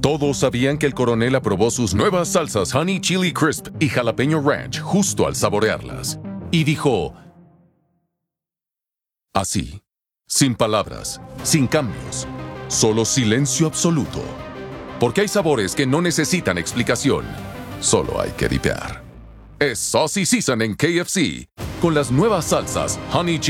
Todos sabían que el coronel aprobó sus nuevas salsas Honey Chili Crisp y Jalapeño Ranch justo al saborearlas. Y dijo, así, sin palabras, sin cambios, solo silencio absoluto. Porque hay sabores que no necesitan explicación, solo hay que dipear. Es Saucy Season en KFC, con las nuevas salsas Honey Chili